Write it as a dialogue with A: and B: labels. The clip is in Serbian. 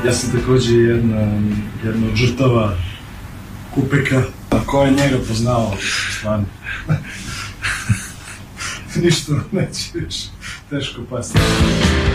A: Ja sam takođe jedna od žrtava Kupeka, a ko je njega poznao, stvarno. Ništa neće više teško pasti.